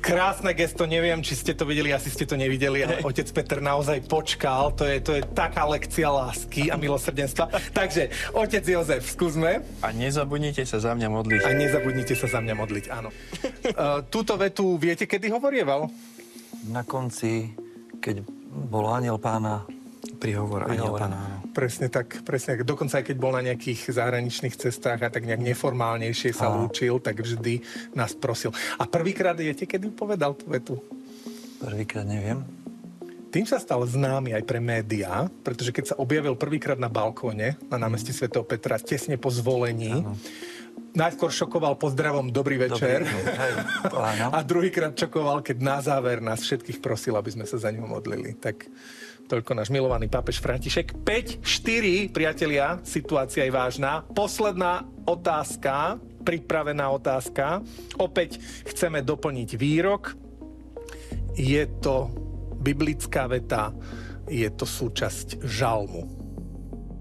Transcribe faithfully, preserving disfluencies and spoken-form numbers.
Krásne gesto, neviem, či ste to videli, asi ste to nevideli, ale otec Peter naozaj počkal, to je, to je taká lekcia lásky a milosrdenstva. Takže, otec Jozef, skúsme. A nezabudnite sa za mňa modliť. A nezabudnite sa za mňa modliť, áno. Uh, túto vetu viete, kedy hovorieval? Na konci, keď bol Anjel Pána. Prihovor Anjel Pána, áno. Presne tak, presne tak. Dokonca aj keď bol na nejakých zahraničných cestách a tak nejak neformálnejšie sa lúčil, tak vždy nás prosil. A prvýkrát viete, kedy povedal tú vetu? Prvýkrát neviem. Tým sa stal známy aj pre médiá, pretože keď sa objavil prvýkrát na balkóne na námestí svätého Petra tesne po zvolení, ano. Najskôr šokoval pozdravom dobrý večer. Dobrý, hej, a druhýkrát šokoval, keď na záver nás všetkých prosil, aby sme sa za ňu modlili. Tak toľko náš milovaný pápež František. päť štyri, priatelia, situácia je vážna. Posledná otázka, pripravená otázka. Opäť chceme doplniť výrok. Je to biblická veta, je to súčasť žalmu.